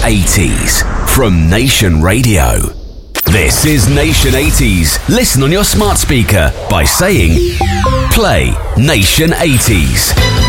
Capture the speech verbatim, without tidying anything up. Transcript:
eighties from Nation Radio. This is Nation eighties. Listen on your smart speaker by saying, play Nation eighties.